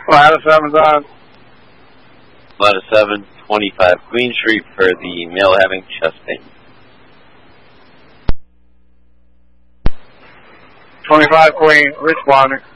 Ladder 7's on. Ladder 7, 25 Queen Street for the male having chest pain. 25 Queen, responding.